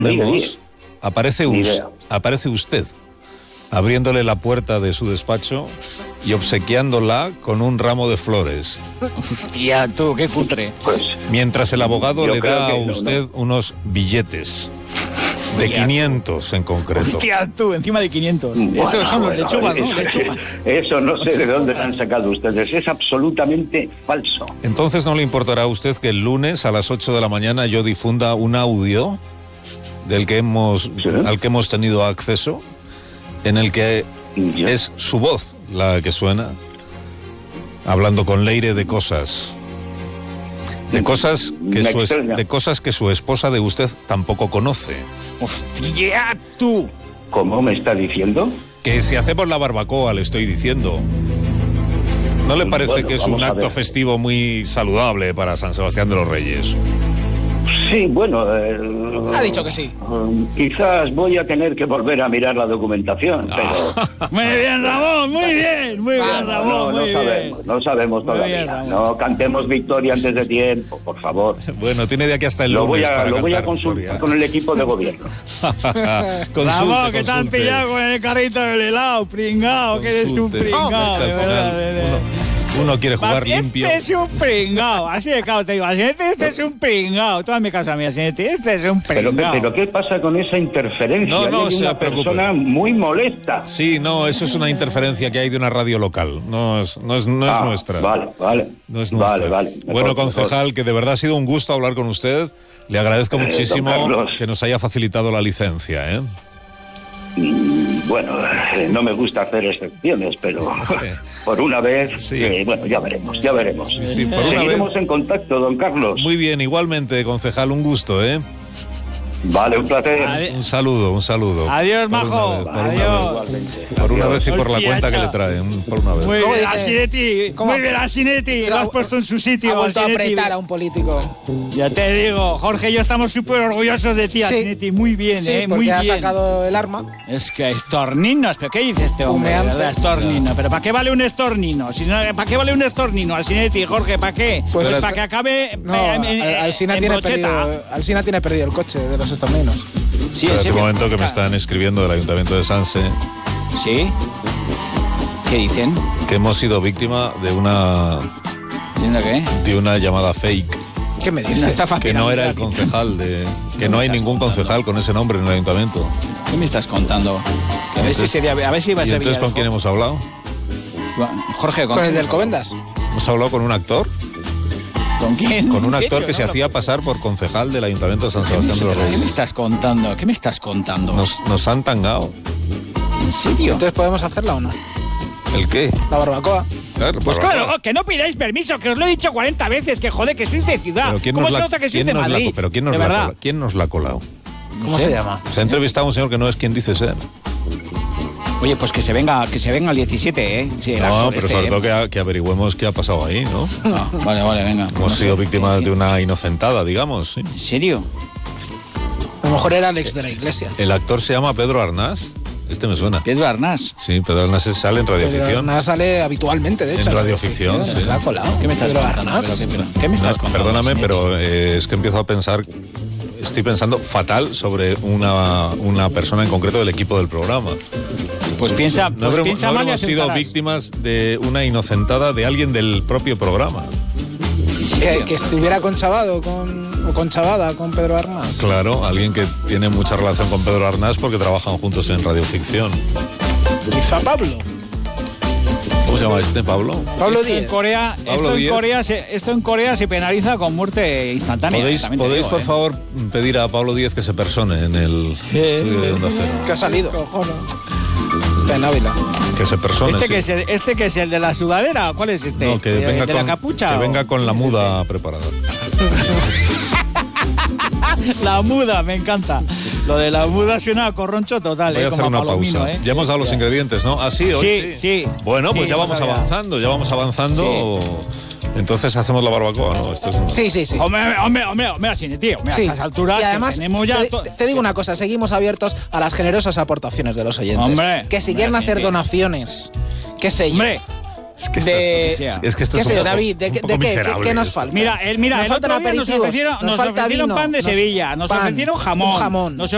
aparece usted abriéndole la puerta de su despacho y obsequiándola con un ramo de flores. Hostia, tú, qué cutre. Pues, mientras el abogado le da a no, usted unos billetes de 500 en concreto. Hostia, tú, encima de 500. Bueno, Esos son los lechugas, ¿no? Lechugas. Eso no sé de dónde lo han sacado ustedes. Es absolutamente falso. Entonces, ¿no le importará a usted que el lunes a las 8 de la mañana yo difunda un audio al que hemos tenido acceso, en el que es su voz la que suena, hablando con Leire de cosas que su esposa de usted tampoco conoce? ¡Hostia, tú! ¿Cómo me está diciendo? Que si hacemos la barbacoa, le estoy diciendo. ¿No le parece Bueno, que es un acto festivo muy saludable para San Sebastián de los Reyes? Sí, bueno... Ha dicho que sí. Quizás voy a tener que volver a mirar la documentación, pero... Muy bien, Ramón, muy bien, Ramón, muy bien. No sabemos todavía. Bien, no cantemos victoria antes de tiempo, por favor. Bueno, tiene de aquí hasta el lunes para Lo voy a cantar consultar victoria con el equipo de gobierno. Ramón, que te han pillado con el carrito del helado, pringao, que eres un pringao, de verdad. Uno quiere jugar limpio. Este es un pringao, así de claro te digo, este es un pringao. Tú hazme caso a mí, este es un pringao. Pero ¿qué pasa con esa interferencia? No Hay se una preocupe. persona muy molesta. Sí, no, eso es una interferencia que hay de una radio local. No es nuestra. Vale. No es nuestra. Vale. Bueno, concejal, que de verdad ha sido un gusto hablar con usted. Le agradezco muchísimo que nos haya facilitado la licencia, ¿eh? Bueno, no me gusta hacer excepciones, pero por una vez, bueno, ya veremos. Sí, por una Seguiremos vez. en contacto, don Carlos. Muy bien, igualmente, concejal, un gusto, ¿eh? Vale, un placer. Un saludo. Adiós, majo. Adiós. Por una vez y por la Hostia, cuenta que chaval. le traen, por una vez. Muy bien, Asinetti. Muy bien, Asinetti. Lo has puesto en su sitio, Ha vuelto a Asinetti. apretar a un político. Ya te digo, Jorge y yo estamos súper orgullosos de ti, Asinetti. Muy bien, Sí, muy porque ha bien. sacado el arma. Es que estorninos, ¿pero qué dice este hombre? Humeante. ¿Verdad? Estornino. ¿Pero para qué vale un estornino? Si no, ¿para qué vale un estornino, Asinetti, Jorge? ¿Para qué? Pues para que acabe No, en Alsina tiene perdido el coche de los estorninos. Sí, Espera, en un serio. momento que me están escribiendo del Ayuntamiento de Sanse ¿Sí? ¿Qué dicen? que hemos sido víctima de ¿Qué? una llamada fake. ¿Qué me Una dices? estafa Que no era el piramidal. concejal que no hay ningún concejal con ese nombre en el ayuntamiento. ¿Qué me estás contando? Que a ver si sería, a ver si va a ¿Y ser entonces con quién hemos hablado? Jorge, Con el del Covendas. Hemos hablado con un actor, ¿Con quién? con un ¿En actor serio? que se No, hacía pasar por concejal del Ayuntamiento de San Sebastián de los ¿Qué me Reyes. estás contando? ¿Qué me estás contando? Nos han tangado. ¿En serio? Entonces podemos hacerla o no. ¿El qué? La barbacoa. Claro, Pues barbacoa. claro, que no pidáis permiso, que os lo he dicho 40 veces, que joder, que sois de ciudad. Pero ¿quién ¿Cómo nos se la- nota que sois quién de nos la- Madrid? pero ¿quién nos de la verdad. cola- ¿quién nos la ha colado? ¿Cómo se llama? Se ha entrevistado a un señor que no es quien dice ser. Oye, pues que se venga el 17, ¿eh? Sí, el No, actor pero este, sobre ¿eh? todo que averigüemos qué ha pasado ahí, ¿no? Ah, vale, venga. Hemos sido víctimas de una inocentada, digamos. ¿sí? ¿En serio? A lo mejor era Alex de la Iglesia. El actor se llama Pedro Arnás. Este me suena. Pedro Arnás. Sí, Pedro Arnás sale en radioficción. Nada sale habitualmente, de hecho. En radioficción, sí. Se la ha colado. ¿Qué me estás Pedro contando? Arnaz. ¿Qué me estás contando? Perdóname, Asinetti? pero es que empiezo a pensar, estoy pensando fatal sobre una persona en concreto del equipo del programa. Pues piensa, No pues habremos, piensa no mal y habremos sido acertarás. víctimas de una inocentada de alguien del propio programa. Que estuviera conchavado o conchavada con Pedro Arnaz. Claro, alguien que tiene mucha relación con Pedro Arnás porque trabajan juntos en radioficción. Quizá Pablo. ¿Cómo se llama este, Pablo? Pablo Esto en Díez. Corea, Pablo Díez. esto en Corea se penaliza con muerte instantánea. ¿Podéis, también te digo, por ¿eh? favor, pedir a Pablo Díez que se persone en el estudio de Onda Cero? Que ha salido. En Ávila. Que se persone, ¿Este, sí. que es el de la sudadera? ¿Cuál es este? No, que ¿De, venga de con, la capucha? que o- venga con la muda preparada. La muda, me encanta. Lo de la muda suena a corroncho total, Voy a hacer como una palomino, pausa. Ya hemos dado los ingredientes, ¿no? Ah, sí, hoy Sí. Bueno, pues Sí, ya hemos vamos hablado. avanzando. Entonces hacemos la barbacoa, ¿no? Esto es una- Sí. Hombre, así, tío. A Sí. estas alturas Y además, que tenemos ya... te digo una cosa, seguimos abiertos a las generosas aportaciones de los oyentes. Hombre, que si quieren hacer sí. donaciones, qué sé yo. Hombre, Es que de- esto es ¿Qué sé yo, un poco- David? ¿De un qué poco miserable qué nos esto. falta? mira, el Nos otro faltan día nos aperitivos, ofrecieron nos falta pan de vino, Sevilla, nos pan, ofrecieron un jamón, jamón. nos